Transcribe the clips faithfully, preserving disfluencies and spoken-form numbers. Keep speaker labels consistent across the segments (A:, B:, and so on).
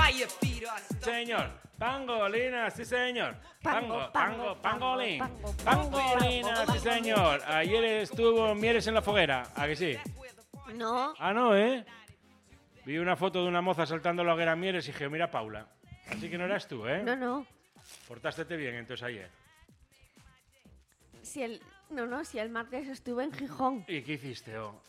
A: Señor, pangolina, sí señor. Pango, pango, pangolín.
B: pango,
A: Pangolina, sí señor. Ayer estuvo Mieres en la foguera, ¿a que sí?
B: No,
A: Ah, no, ¿eh? Vi una foto de una moza saltando la hoguera Mieres y dije, mira Paula. Así que no eras tú, ¿eh?
B: no, no.
A: Portástete bien entonces ayer.
B: Si el, no, no, si el martes estuve en Gijón,
A: ¿Y qué hiciste, oh?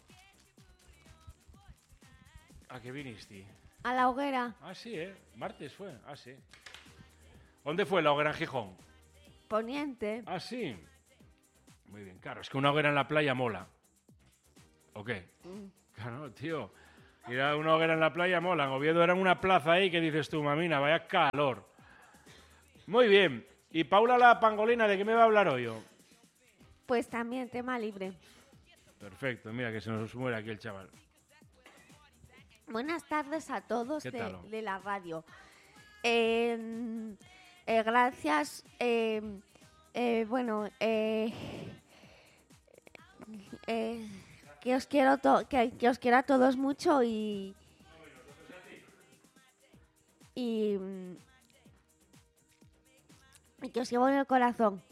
A: ¿A qué viniste?
B: a la hoguera,
A: Ah, sí, ¿eh? Martes fue, ah, sí. ¿Dónde fue la hoguera en Gijón?
B: poniente.
A: Ah, sí. Muy bien, claro, es que una hoguera en la playa mola. ¿O qué? Claro, tío. Ir a una hoguera en la playa mola. En Oviedo era una plaza ahí que dices tú, mamina, vaya calor. Muy bien. ¿Y Paula la pangolina de qué me va a hablar hoy? Oh?
B: Pues también tema libre.
A: Perfecto, mira que se nos muere aquí el chaval.
B: Buenas tardes a todos
A: ¿Qué
B: de,
A: tal?
B: de la radio. Eh, eh, gracias. eh, eh, bueno, eh, eh, que os quiero to- que, que os quiero a todos mucho y y, mm, y que os llevo en el corazón.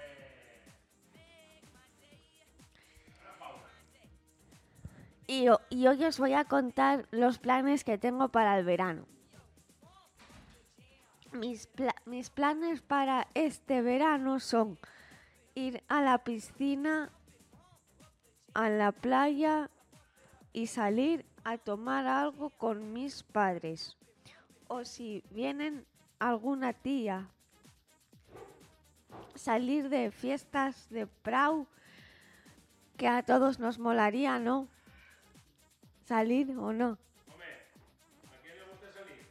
B: Y, ho- y hoy os voy a contar los planes que tengo para el verano. Mis, pla- mis planes para este verano son ir a la piscina, a la playa y salir a tomar algo con mis padres. O si vienen alguna tía, salir de fiestas de Prau, que a todos nos molaría, ¿no? Salir o no.
A: Hombre, ¿a quién le gusta salir?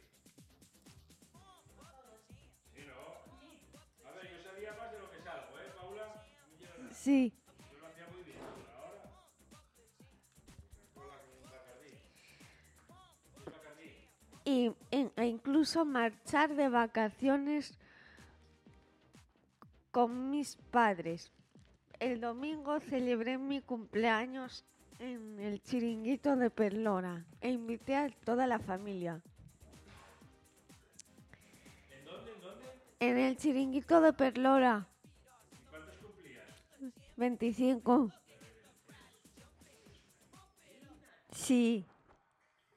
A: Sí, ¿no? A ver, yo salía más de lo que salgo, ¿eh, Paula?
B: Sí.
A: Yo lo hacía muy bien, pero ahora... Con la Bacardí. ¿Es Bacardí?
B: Y, e e incluso marchar de vacaciones con mis padres. El domingo celebré mi cumpleaños en el chiringuito de Perlora e invité a toda la familia.
A: ¿En dónde? ¿En dónde?
B: En el chiringuito de Perlora,
A: ¿Y cuántos cumplías?
B: veinticinco. Sí.